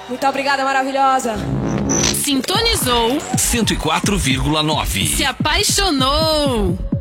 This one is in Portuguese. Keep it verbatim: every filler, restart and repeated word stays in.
Muito obrigada, maravilhosa. Sintonizou cento e quatro vírgula nove. Se apaixonou.